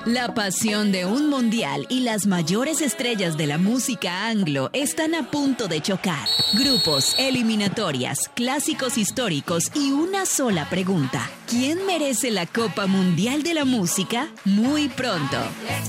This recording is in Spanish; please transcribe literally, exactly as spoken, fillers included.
La pasión de un mundial y las mayores estrellas de la música anglo están a punto de chocar. Grupos, eliminatorias, clásicos históricos y una sola pregunta. ¿Quién merece la Copa Mundial de la Música? Muy pronto.